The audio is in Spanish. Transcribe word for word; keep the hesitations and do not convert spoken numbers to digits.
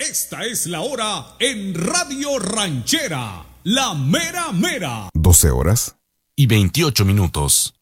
Esta es la hora en Radio Ranchera, la mera mera. doce horas y veintiocho minutos.